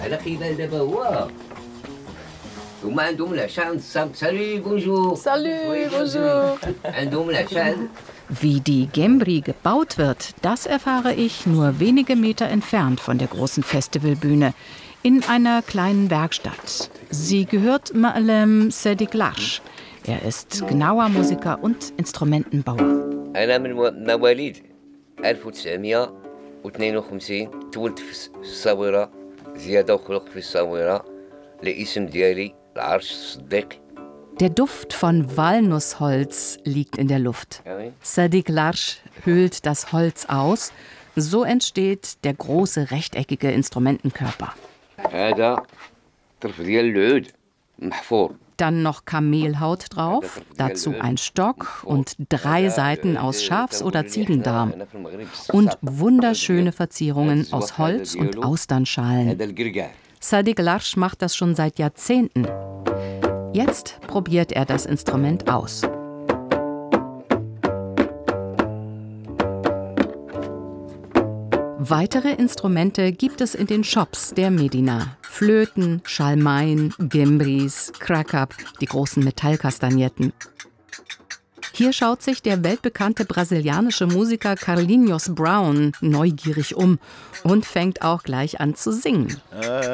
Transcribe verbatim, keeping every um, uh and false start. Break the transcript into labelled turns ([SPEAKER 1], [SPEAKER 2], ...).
[SPEAKER 1] Salut, bonjour.
[SPEAKER 2] Salut, bonjour.
[SPEAKER 3] Wie die Gembri gebaut wird, das erfahre ich nur wenige Meter entfernt von der großen Festivalbühne, in einer kleinen Werkstatt. Sie gehört Ma'alem Sadik Larsh. Er ist genauer Musiker und Instrumentenbauer.
[SPEAKER 1] أنا من مواليد ألف وتسعمائة واثنين وخمسين تولدت في الصاويرة زيادة وخلق في الصاويرة الاسم ديالي العرش الصديق.
[SPEAKER 3] Der Duft von Walnussholz liegt in der Luft. Sadik Larsh höhlt das Holz aus. So entsteht der große rechteckige Instrumentenkörper.
[SPEAKER 1] هذا طرف ديال العود محفور.
[SPEAKER 3] Dann noch Kamelhaut drauf, dazu ein Stock und drei Saiten aus Schafs- oder Ziegendarm. Und wunderschöne Verzierungen aus Holz und Austernschalen. Sadik Larsh macht das schon seit Jahrzehnten. Jetzt probiert er das Instrument aus. Weitere Instrumente gibt es in den Shops der Medina. Flöten, Schalmeien, Gembris, Krakab, die großen Metallkastagnetten. Hier schaut sich der weltbekannte brasilianische Musiker Carlinhos Brown neugierig um und fängt auch gleich an zu singen.